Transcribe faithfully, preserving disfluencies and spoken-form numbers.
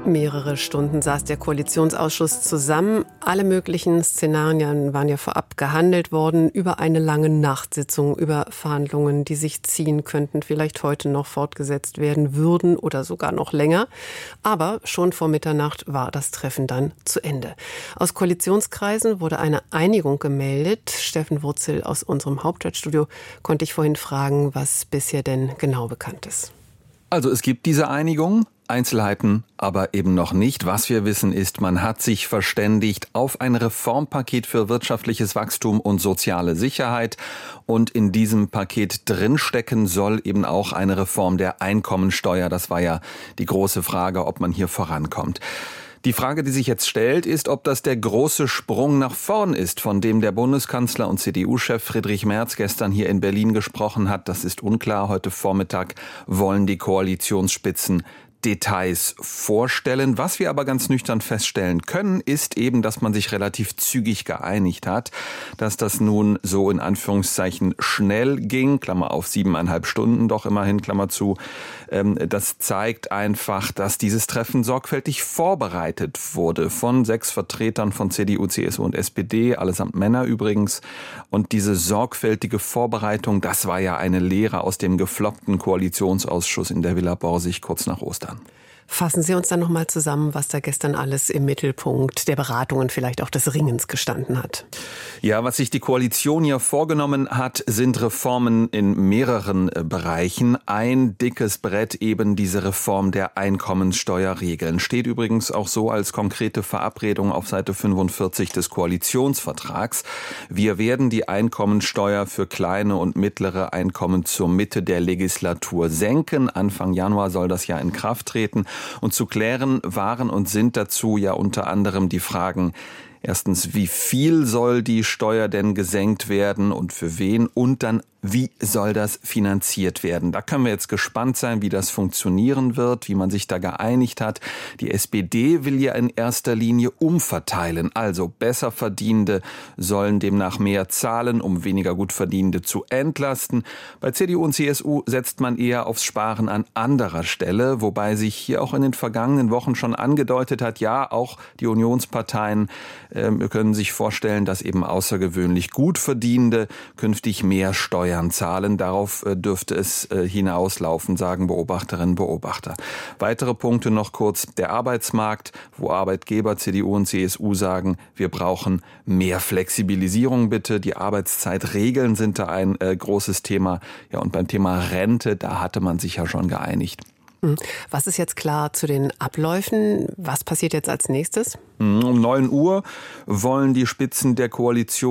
Mehrere Stunden saß der Koalitionsausschuss zusammen. Alle möglichen Szenarien waren ja vorab gehandelt worden über eine lange Nachtsitzung, über Verhandlungen, die sich ziehen könnten, vielleicht heute noch fortgesetzt werden würden oder sogar noch länger. Aber schon vor Mitternacht war das Treffen dann zu Ende. Aus Koalitionskreisen wurde eine Einigung gemeldet. Steffen Wurzel aus unserem Hauptstadtstudio konnte ich vorhin fragen, was bisher denn genau bekannt ist. Also es gibt diese Einigung. Einzelheiten aber eben noch nicht. Was wir wissen ist, man hat sich verständigt auf ein Reformpaket für wirtschaftliches Wachstum und soziale Sicherheit. Und in diesem Paket drinstecken soll eben auch eine Reform der Einkommensteuer. Das war ja die große Frage, ob man hier vorankommt. Die Frage, die sich jetzt stellt, ist, ob das der große Sprung nach vorn ist, von dem der Bundeskanzler und C D U-Chef Friedrich Merz gestern hier in Berlin gesprochen hat. Das ist unklar. Heute Vormittag wollen die Koalitionsspitzen Details vorstellen. Was wir aber ganz nüchtern feststellen können, ist eben, dass man sich relativ zügig geeinigt hat, dass das nun so in Anführungszeichen schnell ging, Klammer auf siebeneinhalb Stunden doch immerhin, Klammer zu. Das zeigt einfach, dass dieses Treffen sorgfältig vorbereitet wurde von sechs Vertretern von C D U, C S U und S P D, allesamt Männer übrigens. Und diese sorgfältige Vorbereitung, das war ja eine Lehre aus dem gefloppten Koalitionsausschuss in der Villa Borsig kurz nach Ostern. Fassen Sie uns dann noch mal zusammen, was da gestern alles im Mittelpunkt der Beratungen, vielleicht auch des Ringens gestanden hat. Ja, was sich die Koalition hier vorgenommen hat, sind Reformen in mehreren Bereichen. Ein dickes Brett eben diese Reform der Einkommenssteuerregeln. Steht übrigens auch so als konkrete Verabredung auf Seite fünfundvierzig des Koalitionsvertrags. Wir werden die Einkommensteuer für kleine und mittlere Einkommen zur Mitte der Legislatur senken. Anfang Januar soll das ja in Kraft treten. Und zu klären waren und sind dazu ja unter anderem die Fragen: Erstens, wie viel soll die Steuer denn gesenkt werden und für wen? Und dann, wie soll das finanziert werden? Da können wir jetzt gespannt sein, wie das funktionieren wird, wie man sich da geeinigt hat. Die S P D will ja in erster Linie umverteilen. Also Besserverdienende sollen demnach mehr zahlen, um weniger Gutverdienende zu entlasten. Bei C D U und C S U setzt man eher aufs Sparen an anderer Stelle, wobei sich hier auch in den vergangenen Wochen schon angedeutet hat, ja, auch die Unionsparteien Wir können sich vorstellen, dass eben außergewöhnlich Gutverdienende künftig mehr Steuern zahlen. Darauf dürfte es hinauslaufen, sagen Beobachterinnen und Beobachter. Weitere Punkte noch kurz: Der Arbeitsmarkt, wo Arbeitgeber, C D U und C S U sagen, wir brauchen mehr Flexibilisierung bitte. Die Arbeitszeitregeln sind da ein äh, großes Thema. Ja, und beim Thema Rente, da hatte man sich ja schon geeinigt. Was ist jetzt klar zu den Abläufen? Was passiert jetzt als nächstes? Um neun Uhr wollen die Spitzen der Koalition